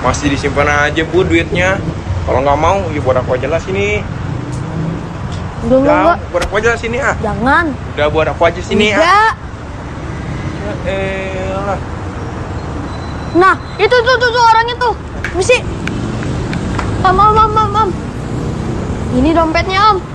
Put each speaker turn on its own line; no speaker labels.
Masih disimpan aja Bu duitnya. Kalau nggak mau, ya buat aku aja lah sini.
Enggak.
Buat aku aja lah sini ah.
Jangan.
Udah buat aku aja sini ah.
Enggak.
Ya elah.
Nah, itu orang itu. Misi. Om. Ini dompetnya, Om.